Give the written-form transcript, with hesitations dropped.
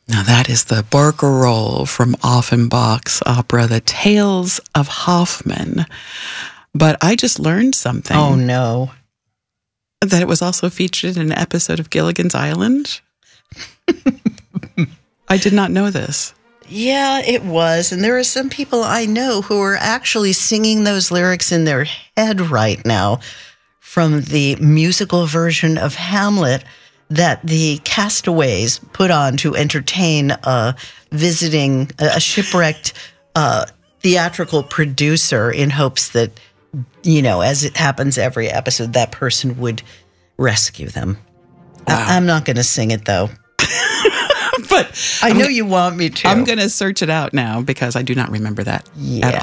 Now that is the barcarolle from Offenbach's opera, The Tales of Hoffmann. But I just learned something. Oh, no. That it was also featured in an episode of Gilligan's Island. I did not know this. Yeah, it was. And there are some people I know who are actually singing those lyrics in their head right now from the musical version of Hamlet that the castaways put on to entertain a shipwrecked theatrical producer in hopes that, as it happens every episode, that person would rescue them. Wow. I'm not going to sing it, though. But I know you want me to. I'm going to search it out now because I do not remember that at all.